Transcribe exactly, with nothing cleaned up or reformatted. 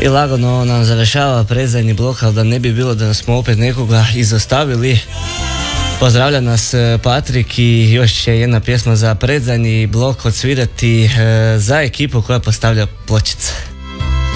I lagano nam završava predzadnji blok, ali da ne bi bilo da smo opet nekoga izostavili. Pozdravlja nas Patrik i još će jedna pjesma za predzadnji blok odsvirati za ekipu koja postavlja pločice.